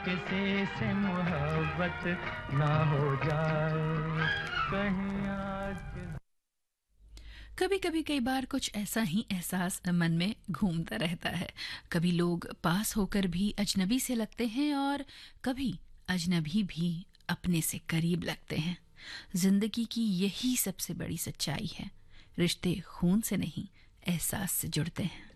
किसी से मोहब्बत ना हो जाए कहीं आज। कभी कभी कई बार कुछ ऐसा ही एहसास मन में घूमता रहता है। कभी लोग पास होकर भी अजनबी से लगते हैं और कभी अजनबी भी अपने से करीब लगते हैं। जिंदगी की यही सबसे बड़ी सच्चाई है। रिश्ते खून से नहीं, एहसास से जुड़ते हैं।